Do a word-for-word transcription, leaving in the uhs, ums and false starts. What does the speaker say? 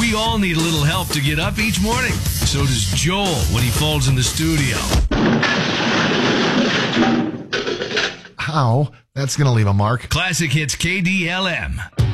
We all need a little help to get up each morning. So does Joel when he falls in the studio. How? That's going to leave a mark. Classic Hits K D L M.